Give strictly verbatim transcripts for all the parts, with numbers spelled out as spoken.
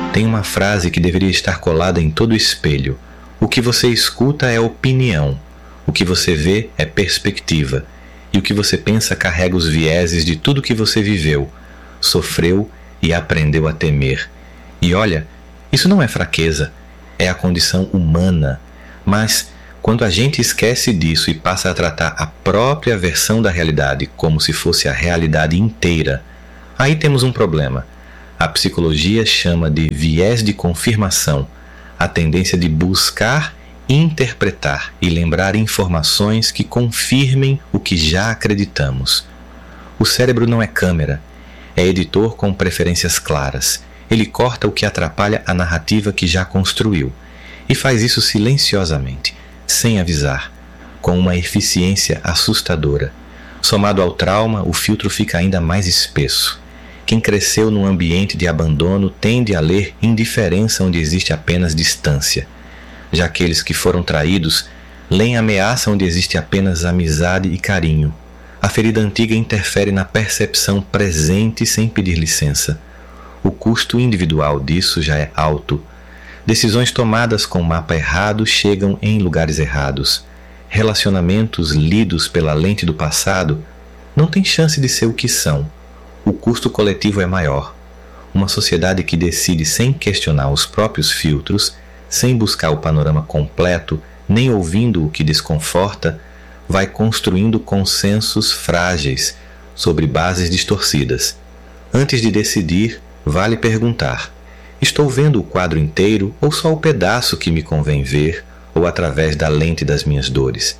Tem uma frase que deveria estar colada em todo espelho. O que você escuta é opinião, o que você vê é perspectiva, e o que você pensa carrega os vieses de tudo que você viveu, sofreu e aprendeu a temer. E olha, isso não é fraqueza, é a condição humana, mas quando a gente esquece disso e passa a tratar a própria versão da realidade como se fosse a realidade inteira, aí temos um problema. A psicologia chama de viés de confirmação, a tendência de buscar, interpretar e lembrar informações que confirmem o que já acreditamos. O cérebro não é câmera, é editor com preferências claras. Ele corta o que atrapalha a narrativa que já construiu e faz isso silenciosamente, sem avisar, com uma eficiência assustadora. Somado ao trauma, o filtro fica ainda mais espesso. Quem cresceu num ambiente de abandono tende a ler indiferença onde existe apenas distância. Já aqueles que foram traídos leem ameaça onde existe apenas amizade e carinho. A ferida antiga interfere na percepção presente sem pedir licença. O custo individual disso já é alto. Decisões tomadas com mapa errado chegam em lugares errados. Relacionamentos lidos pela lente do passado não têm chance de ser o que são. O custo coletivo é maior. Uma sociedade que decide sem questionar os próprios filtros, sem buscar o panorama completo, nem ouvindo o que desconforta, vai construindo consensos frágeis sobre bases distorcidas. Antes de decidir, vale perguntar: estou vendo o quadro inteiro ou só o pedaço que me convém ver, ou através da lente das minhas dores?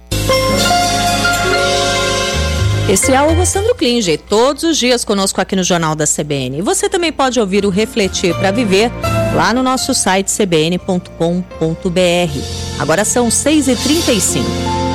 Esse é o Alessandro Klinger, todos os dias conosco aqui no Jornal da C B N. E você também pode ouvir o Refletir para Viver lá no nosso site c b n ponto com ponto b r. Agora são seis e trinta e cinco.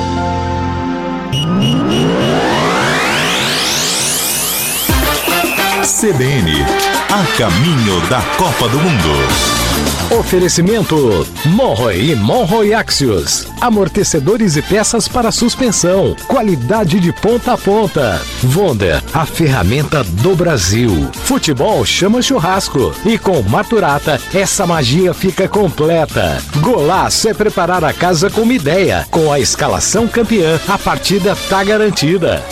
C B N, a caminho da Copa do Mundo. Oferecimento Monroe e Monroe Axios. Amortecedores e peças para suspensão. Qualidade de ponta a ponta. Wonder, a ferramenta do Brasil. Futebol chama churrasco. E com Maturata, essa magia fica completa. Golaço é preparar a casa com uma ideia. Com a escalação campeã, a partida tá garantida.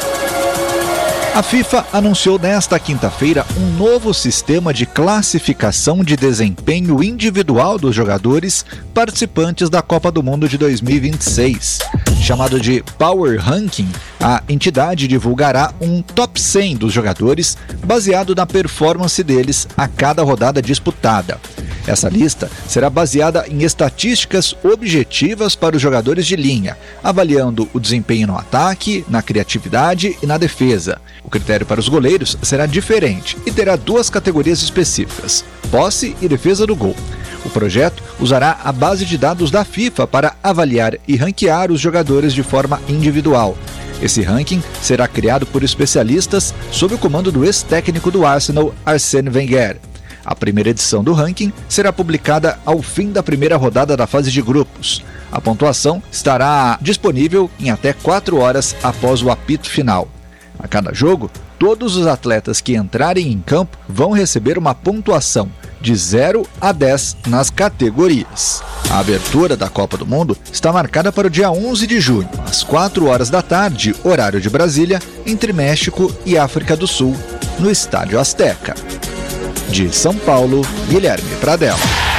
A FIFA anunciou nesta quinta-feira um novo sistema de classificação de desempenho individual dos jogadores participantes da Copa do Mundo de dois mil e vinte e seis. Chamado de Power Ranking, a entidade divulgará um top cem dos jogadores baseado na performance deles a cada rodada disputada. Essa lista será baseada em estatísticas objetivas para os jogadores de linha, avaliando o desempenho no ataque, na criatividade e na defesa. O critério para os goleiros será diferente e terá duas categorias específicas: posse e defesa do gol. O projeto usará a base de dados da FIFA para avaliar e ranquear os jogadores de forma individual. Esse ranking será criado por especialistas sob o comando do ex-técnico do Arsenal, Arsène Wenger. A primeira edição do ranking será publicada ao fim da primeira rodada da fase de grupos. A pontuação estará disponível em até quatro horas após o apito final. A cada jogo, todos os atletas que entrarem em campo vão receber uma pontuação de zero a dez nas categorias. A abertura da Copa do Mundo está marcada para o dia onze de junho, às quatro horas da tarde, horário de Brasília, entre México e África do Sul, no Estádio Azteca. De São Paulo, Guilherme Pradella.